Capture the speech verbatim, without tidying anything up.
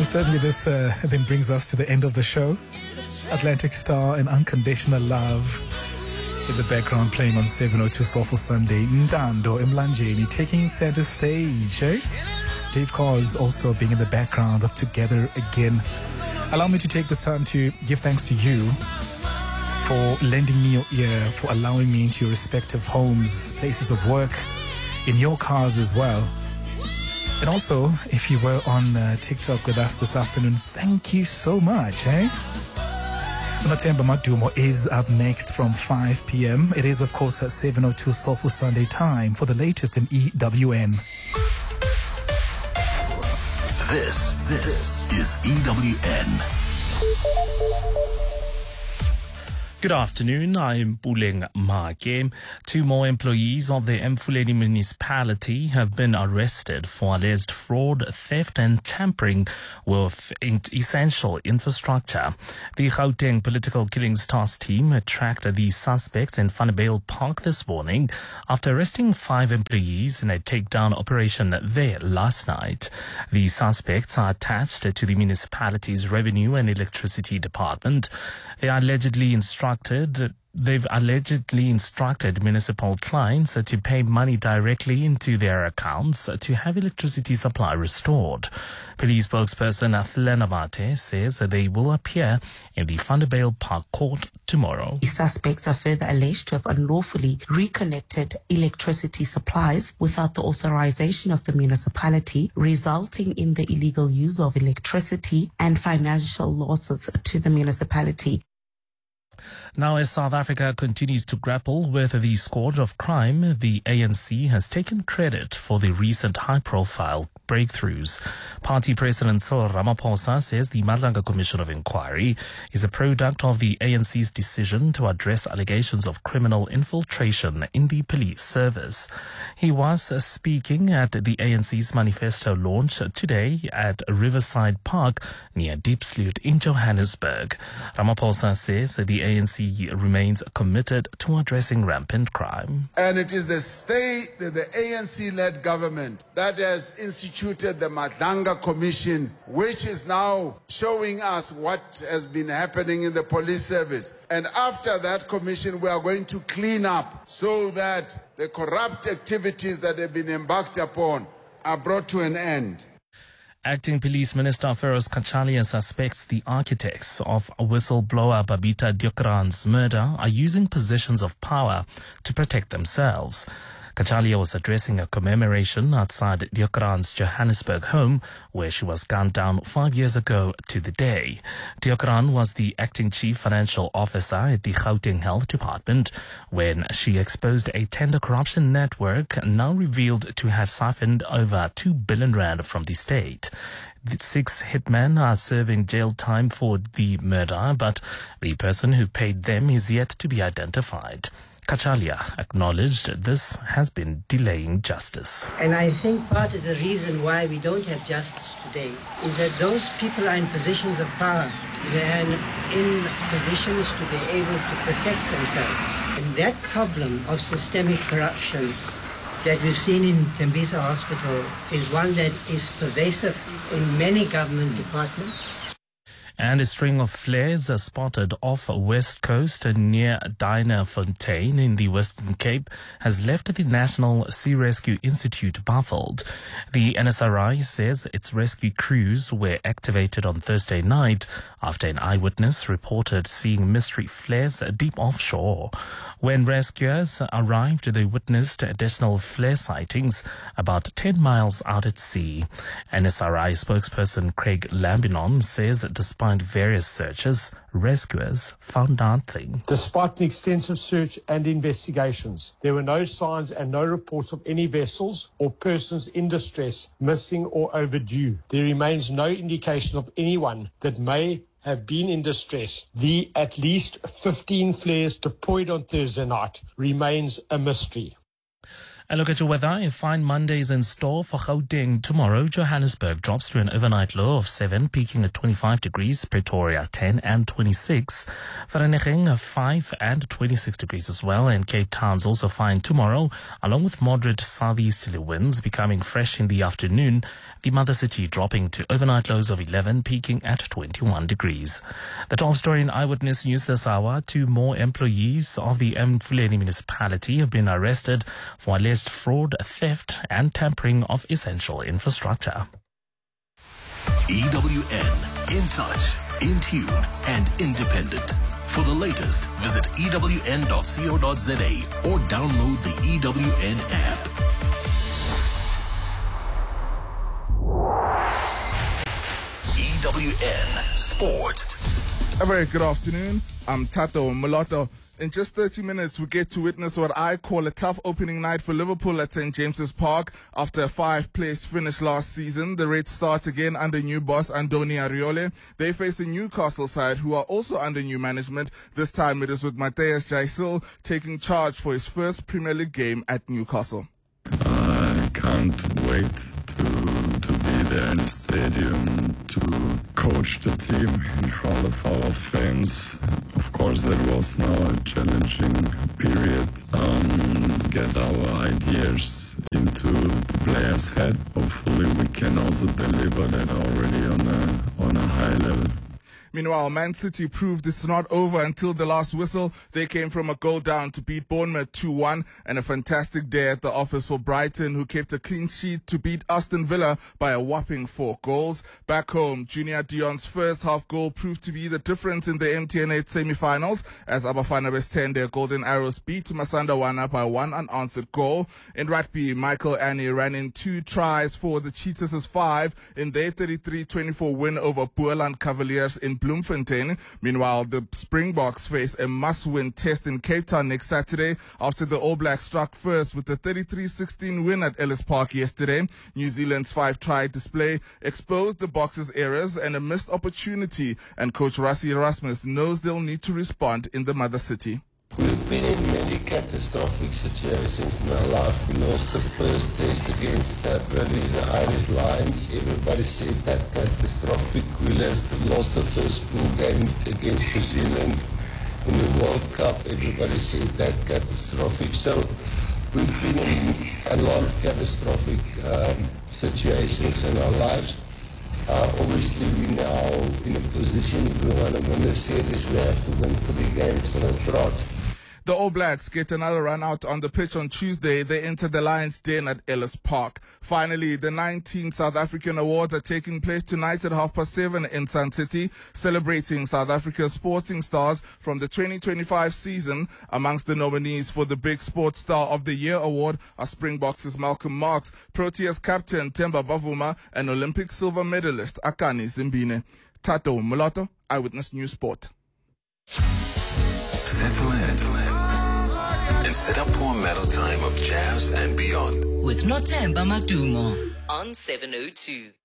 And certainly this uh, then brings us to the end of the show. Atlantic Star and Unconditional Love in the background playing on seven oh two Soulful Sunday. Ntando Emlanjeni taking center stage. Eh? Dave Cause also being in the background with Together Again. Allow me to take this time to give thanks to you for lending me your ear, for allowing me into your respective homes, places of work, in your cars as well. And also, if you were on uh, TikTok with us this afternoon, thank you so much, eh? Matemba Madumo is up next from five p.m. It is, of course, at seven oh two Soulful Sunday time for the latest in E W N. This, this is E W N. Good afternoon, I'm Puleng Make. Two more employees of the Emfuleni municipality have been arrested for alleged fraud, theft and tampering with essential infrastructure. The Gauteng Political Killings Task Team tracked the suspects in Vanderbijl Park this morning after arresting five employees in a takedown operation there last night. The suspects are attached to the municipality's Revenue and Electricity Department. They are allegedly instructed They've allegedly instructed municipal clients to pay money directly into their accounts to have electricity supply restored. Police spokesperson Athlena Mate says they will appear in the Vanderbijl Park court tomorrow. The suspects are further alleged to have unlawfully reconnected electricity supplies without the authorization of the municipality, resulting in the illegal use of electricity and financial losses to the municipality. Now, as South Africa continues to grapple with the scourge of crime, the A N C has taken credit for the recent high-profile breakthroughs. Party President Cyril Ramaphosa says the Madlanga Commission of Inquiry is a product of the A N C's decision to address allegations of criminal infiltration in the police service. He was speaking at the A N C's manifesto launch today at Riverside Park near Diepsloot in Johannesburg. Ramaphosa says the A N C remains committed to addressing rampant crime. And it is the state, the A N C-led government that has instituted the Madlanga Commission, which is now showing us what has been happening in the police service. And after that commission, we are going to clean up so that the corrupt activities that have been embarked upon are brought to an end. Acting Police Minister Feroz Kachalia suspects the architects of whistleblower Babita Deokaran's murder are using positions of power to protect themselves. Kachalia was addressing a commemoration outside Deokaran's Johannesburg home, where she was gunned down five years ago to the day. Deokaran was the acting chief financial officer at the Gauteng Health Department when she exposed a tender corruption network now revealed to have siphoned over two billion rand from the state. The six hitmen are serving jail time for the murder, but the person who paid them is yet to be identified. Kachalia acknowledged this has been delaying justice. And I think part of the reason why we don't have justice today is that those people are in positions of power. They're in positions to be able to protect themselves. And that problem of systemic corruption that we've seen in Tembisa Hospital is one that is pervasive in many government departments. And a string of flares are spotted off West Coast near Dienerfontein in the Western Cape has left the National Sea Rescue Institute baffled. The N S R I says its rescue crews were activated on Thursday night after an eyewitness reported seeing mystery flares deep offshore. When rescuers arrived, they witnessed additional flare sightings about ten miles out at sea. N S R I spokesperson Craig Lambinon says despite various searches, rescuers found nothing. Despite an extensive search and investigations, there were no signs and no reports of any vessels or persons in distress, missing or overdue. There remains no indication of anyone that may have been in distress. The at least fifteen flares deployed on Thursday night remains a mystery. A look at your weather. A fine Monday is in store for Gauteng tomorrow. Johannesburg drops to an overnight low of seven, peaking at twenty-five degrees. Pretoria ten and twenty-six. Vereeniging five and twenty-six degrees as well. And Cape Town's also fine tomorrow, along with moderate southeasterly winds becoming fresh in the afternoon. The mother city dropping to overnight lows of eleven, peaking at twenty-one degrees. The top story in Eyewitness News this hour. Two more employees of the Mfuleni municipality have been arrested for alleged fraud, theft and tampering of essential infrastructure. E W N, in touch, in tune and independent. For the latest, visit E W N dot co dot za or download the E W N app. E W N Sport. A very good afternoon. I'm Tato Mulatto. In just thirty minutes, we get to witness what I call a tough opening night for Liverpool at Saint James's Park. After a five-place finish last season, the Reds start again under new boss Andoni Ariole. They face a Newcastle side who are also under new management. This time it is with Matthias Jaisil taking charge for his first Premier League game at Newcastle. I can't wait to to be there in the stadium, to coach the team in front of our fans. Of course, that was now a challenging period. Um, get our ideas into the players' head. Hopefully, we can also deliver that already on a on a high level. Meanwhile, Man City proved it's not over until the last whistle. They came from a goal down to beat Bournemouth two one, and a fantastic day at the office for Brighton, who kept a clean sheet to beat Aston Villa by a whopping four goals. Back home, Junior Dion's first half goal proved to be the difference in the M T N eight semi-finals as Abafana West ten, their Golden Arrows beat Masandawana by one unanswered goal. In rugby, Michael Annie ran in two tries for the Cheetahs' five in their thirty-three twenty-four win over Boerland Cavaliers in Bloemfontein. Meanwhile, the Springboks face a must-win test in Cape Town next Saturday after the All Blacks struck first with the thirty-three sixteen win at Ellis Park yesterday. New Zealand's five-try display exposed the Boxers' errors and a missed opportunity, and coach Rassie Erasmus knows they'll need to respond in the mother city. We've been in many catastrophic situations in our life. We lost the first test against uh, Bradley's the Irish Lions. Everybody said that catastrophic. We lost, lost the first pool game against New Zealand in the World Cup. Everybody said that catastrophic. So we've been in a lot of catastrophic um, situations in our lives. Uh, obviously, we're now in a position if we want to win the series, we have to win three games in a trot. The All Blacks get another run out on the pitch on Tuesday. They enter the Lions' Den at Ellis Park. Finally, the nineteenth South African Awards are taking place tonight at half past seven in Sun City, celebrating South Africa's sporting stars from the twenty twenty-five season. Amongst the nominees for the Big Sports Star of the Year award are Springboks' Malcolm Marx, Proteas captain Themba Bavuma, and Olympic silver medalist Akani Zimbine. Tato Mulatto, Eyewitness News Sport. Settle in. Settle in. And set up for a medal time of jazz and beyond. With Nothemba Madumo on seven oh two.